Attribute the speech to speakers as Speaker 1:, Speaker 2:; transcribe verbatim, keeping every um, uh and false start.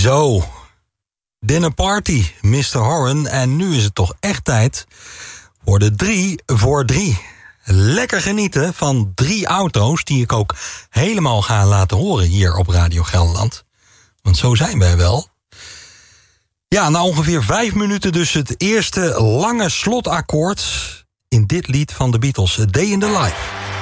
Speaker 1: Zo, Dinner Party, mister Horan. En nu is het toch echt tijd voor de drie voor drie. Lekker genieten van drie auto's die ik ook helemaal ga laten horen hier op Radio Gelderland. Want zo zijn wij wel. Ja, na ongeveer vijf minuten dus het eerste lange slotakkoord in dit lied van de Beatles, A Day in the Life.